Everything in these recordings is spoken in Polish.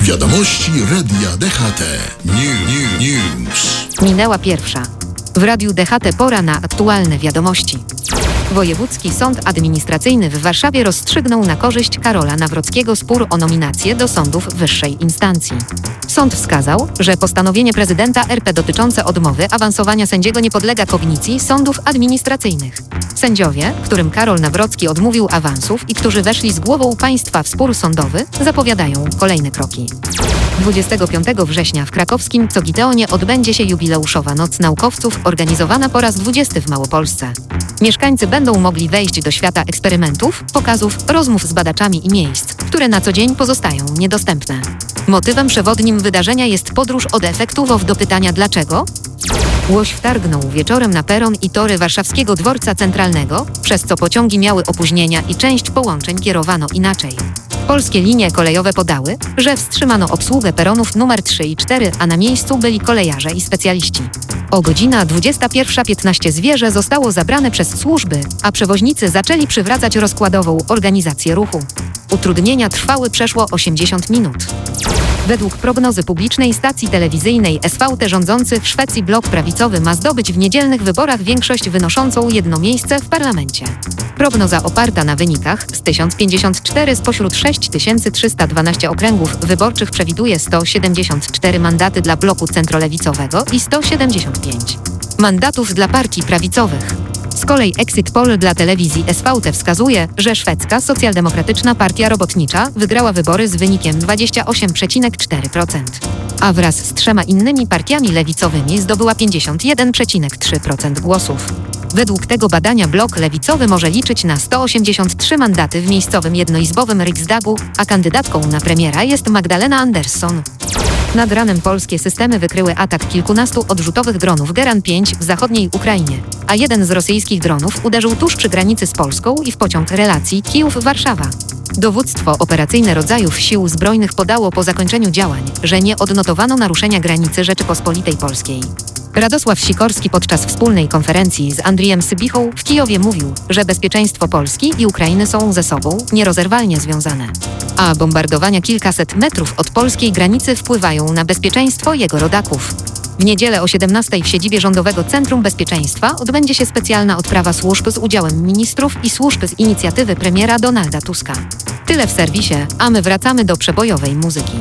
Wiadomości Radia DHT. News. Minęła pierwsza. W Radiu DHT pora na aktualne wiadomości. Wojewódzki Sąd Administracyjny w Warszawie rozstrzygnął na korzyść Karola Nawrockiego spór o nominację do sądów wyższej instancji. Sąd wskazał, że postanowienie prezydenta RP dotyczące odmowy awansowania sędziego nie podlega kognicji sądów administracyjnych. Sędziowie, którym Karol Nawrocki odmówił awansów i którzy weszli z głową państwa w spór sądowy, zapowiadają kolejne kroki. 25 września w krakowskim Cogiteonie odbędzie się jubileuszowa Noc Naukowców, organizowana po raz 20 w Małopolsce. Mieszkańcy będą mogli wejść do świata eksperymentów, pokazów, rozmów z badaczami i miejsc, które na co dzień pozostają niedostępne. Motywem przewodnim wydarzenia jest podróż od efektów do pytania dlaczego? Łoś wtargnął wieczorem na peron i tory warszawskiego dworca centralnego, przez co pociągi miały opóźnienia i część połączeń kierowano inaczej. Polskie linie kolejowe podały, że wstrzymano obsługę peronów numer 3 i 4, a na miejscu byli kolejarze i specjaliści. O godzina 21:15 zwierzę zostało zabrane przez służby, a przewoźnicy zaczęli przywracać rozkładową organizację ruchu. Utrudnienia trwały przeszło 80 minut. Według prognozy publicznej stacji telewizyjnej SVT rządzący w Szwecji blok prawicowy ma zdobyć w niedzielnych wyborach większość wynoszącą jedno miejsce w parlamencie. Prognoza oparta na wynikach z 1054 spośród 6312 okręgów wyborczych przewiduje 174 mandaty dla bloku centrolewicowego i 175 mandatów dla partii prawicowych. Z kolei Exit Poll dla telewizji SVT wskazuje, że szwedzka Socjaldemokratyczna Partia Robotnicza wygrała wybory z wynikiem 28,4%, a wraz z 3 innymi partiami lewicowymi zdobyła 51,3% głosów. Według tego badania blok lewicowy może liczyć na 183 mandaty w miejscowym jednoizbowym Riksdagu, a kandydatką na premiera jest Magdalena Andersson. Nad ranem polskie systemy wykryły atak kilkunastu odrzutowych dronów Geran 5 w zachodniej Ukrainie, a jeden z rosyjskich dronów uderzył tuż przy granicy z Polską i w pociąg relacji Kijów-Warszawa. Dowództwo operacyjne rodzajów sił zbrojnych podało po zakończeniu działań, że nie odnotowano naruszenia granicy Rzeczypospolitej Polskiej. Radosław Sikorski podczas wspólnej konferencji z Andrijem Sybichą w Kijowie mówił, że bezpieczeństwo Polski i Ukrainy są ze sobą nierozerwalnie związane, a bombardowania kilkaset metrów od polskiej granicy wpływają na bezpieczeństwo jego rodaków. W niedzielę o 17:00 w siedzibie Rządowego Centrum Bezpieczeństwa odbędzie się specjalna odprawa służb z udziałem ministrów i służb z inicjatywy premiera Donalda Tuska. Tyle w serwisie, a my wracamy do przebojowej muzyki.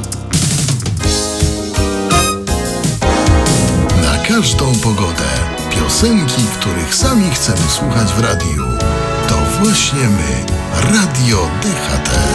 Na każdą pogodę. Piosenki, których sami chcemy słuchać w radiu. To właśnie my, Radio DHT.